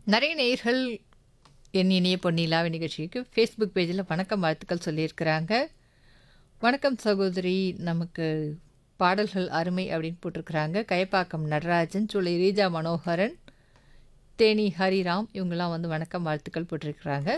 நிறைய நேயர்கள் என் இனிய பொன்னிலாவை நிகழ்ச்சிக்கு ஃபேஸ்புக் பேஜில் வணக்கம் வாழ்த்துக்கள் சொல்லியிருக்கிறாங்க. வணக்கம் சகோதரி, நமக்கு பாடல்கள் அருமை அப்படின்னு போட்டிருக்கிறாங்க. கயப்பாக்கம் நடராஜன், சூளை ரீஜா மனோகரன், தேனி ஹரிராம் இவங்கெல்லாம் வந்து வணக்கம் வாழ்த்துக்கள் போட்டிருக்கிறாங்க.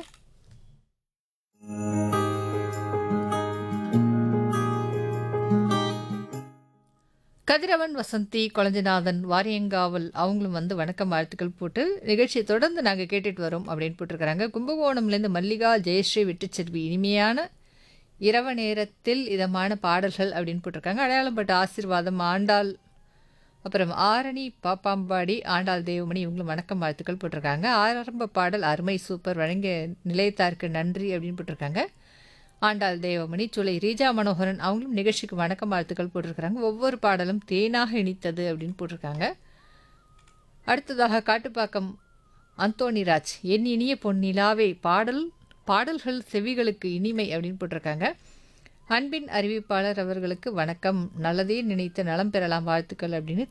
கதிரவன் வசந்தி கொளஞ்சிநாதன் வாரியங்காவல் அவங்களும் வந்து வணக்கம் வாழ்த்துக்கள் போட்டு நிகழ்ச்சியை தொடர்ந்து நாங்கள் கேட்டுட்டு வரோம் அப்படின்னு போட்டிருக்கிறாங்க. கும்பகோணம்லேருந்து மல்லிகா ஜெயஸ்ரீ விட்டுச்செல்வி இனிமையான இரவு நேரத்தில் இதமான பாடல்கள் அப்படின்னு போட்டிருக்காங்க. அடையாளம்பட்ட ஆசீர்வாதம் ஆண்டாள், அப்புறம் ஆரணி பாப்பாம்பாடி ஆண்டாள் தேவமணி இவங்களும் வணக்கம் வாழ்த்துக்கள் போட்டிருக்காங்க. ஆரம்ப பாடல் அருமை சூப்பர் வழங்கிய நிலையத்தாருக்கு நன்றி அப்படின்னு போட்டிருக்காங்க. ஆண்டாள் தேவமணி, சூளை ரீஜா மனோகரன் அவங்களும் நிகழ்ச்சிக்கு வணக்கம் வாழ்த்துக்கள் போட்டிருக்கிறாங்க. ஒவ்வொரு பாடலும் தேனாக இனித்தது அப்படின்னு போட்டிருக்காங்க. அடுத்ததாக காட்டுப்பாக்கம் அந்தோணிராஜ், என் இனிய பொன்னிலாவே பாடல்கள் செவிகளுக்கு இனிமை அப்படின்னு போட்டிருக்காங்க. அன்பின் அறிவிப்பாளர் அவர்களுக்கு வணக்கம், நல்லதே நினைத்து நலம் பெறலாம் வாழ்த்துக்கள் அப்படின்னு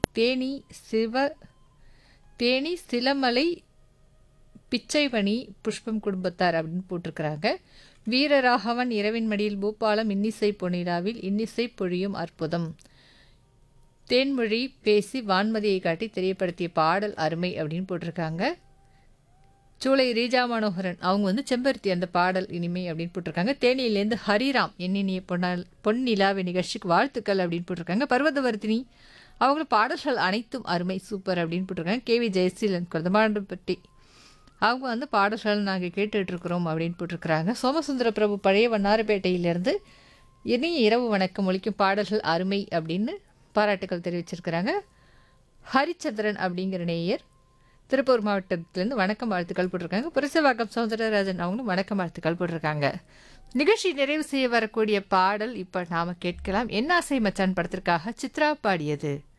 தேனி சிலமலை பிச்சைவணி புஷ்பம் குடும்பத்தார் அப்படின்னு போட்டிருக்கிறாங்க. வீரராகவன் இரவின் மடியில் பூபாலம் இன்னிசை பொன்னிலாவில் இன்னிசை பொழியும் அற்புதம், தேன்மொழி பேசி வான்மதியை காட்டி தெரியப்படுத்திய பாடல் அருமை அப்படின்னு போட்டிருக்காங்க. சூளை ரீஜா மனோகரன் அவங்க வந்து செம்பருத்தி அந்த பாடல் இனிமை அப்படின்னு போட்டிருக்காங்க. தேனியிலேருந்து ஹரிராம் எண்ணினிய பொன்னிலாவை நிகழ்ச்சிக்கு வாழ்த்துக்கள் அப்படின்னு போட்டிருக்காங்க. பர்வதவர்த்தினி அவங்களும் பாடல்கள் அனைத்தும் அருமை சூப்பர் அப்படின்னு போட்டிருக்காங்க. கேவி ஜெயசீலன் கொதமாண்டப்பட்டி அவங்க வந்து பாடல்கள் நாங்கள் கேட்டுட்ருக்குறோம் அப்படின்னு போட்டிருக்கிறாங்க. சோமசுந்தர பிரபு பழைய வண்ணாரப்பேட்டையிலேருந்து இனிய இரவு வணக்கம் ஒலிக்கும் பாடல்கள் அருமை அப்படின்னு பாராட்டுக்கள் தெரிவிச்சிருக்கிறாங்க. ஹரிச்சந்திரன் அப்படிங்கிற நேயர் திருப்பூர் மாவட்டத்திலேருந்து வணக்கம் வாழ்த்துக்கள் போட்டிருக்காங்க. புரசவாக்கம் சௌந்தரராஜன் அவங்களும் வணக்கம் வாழ்த்துக்கள் போட்டிருக்காங்க. நிகழ்ச்சி நிறைவு செய்ய வரக்கூடிய பாடல் இப்போ நாம் கேட்கலாம். என்னாசை மச்சான் படத்திற்காக சித்ரா பாடியது.